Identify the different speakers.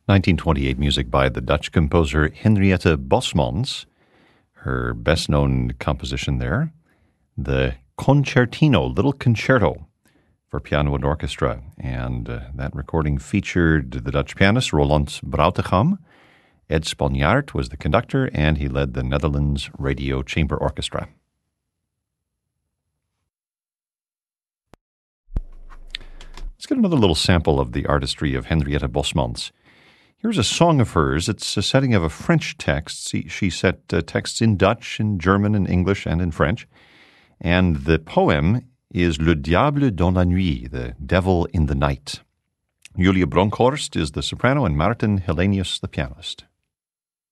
Speaker 1: 1928 music by the Dutch composer Henriette Bosmans. Her best-known composition there, the Concertino, Little Concerto for piano and orchestra. And that recording featured the Dutch pianist Roland Broutigam. Ed Sponjaard was the conductor, and he led the Netherlands Radio Chamber Orchestra. Let's get another little sample of the artistry of Henriette Bosmans. Here's a song of hers. It's a setting of a French text. She set texts in Dutch, in German, in English, and in French. And the poem is Le Diable dans la Nuit, the Devil in the Night. Julia Bronkhorst is the soprano and Maarten Hellenius the pianist.